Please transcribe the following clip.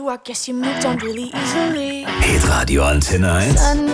you, I guess you moved on really easily. Hitradio Antenne 1. Sun